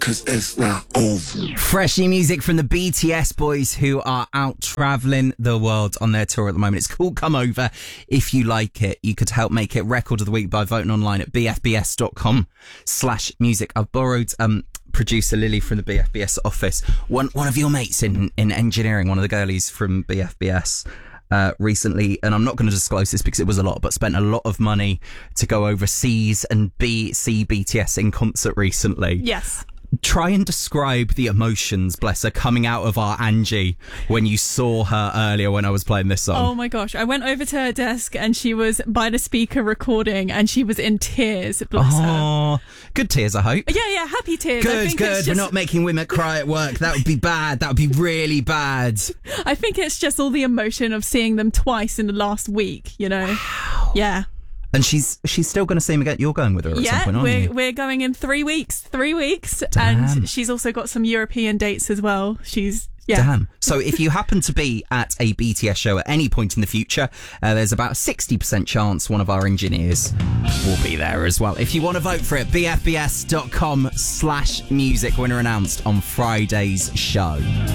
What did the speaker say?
'cause it's not over. Fresh new music from the BTS boys, who are out travelling the world on their tour at the moment. It's called Come Over. If you like it, you could help make it Record of the Week by voting online at bfbs.com/music. I've borrowed producer Lily from the BFBS office, one of your mates in engineering, one of the girlies from BFBS. Recently, and I'm not going to disclose this because it was a lot, but spent a lot of money to go overseas and see BTS in concert recently. Yes. Try and describe the emotions, bless her, coming out of our Angie when you saw her earlier when I was playing this song. Oh my gosh. I went over to her desk and she was by the speaker recording and she was in tears, bless her. Good tears, I hope. Yeah, happy tears. Good. We're not making women cry at work. That would be bad. That would be really bad. I think it's just all the emotion of seeing them twice in the last week, you know? Wow. Yeah. And she's still going to see him again. You're going with her at some point, aren't you? We're going in 3 weeks. 3 weeks. Damn. And she's also got some European dates as well. Damn. So if you happen to be at a BTS show at any point in the future, there's about a 60% chance one of our engineers will be there as well. If you want to vote for it, bfbs.com/music, winner announced on Friday's show.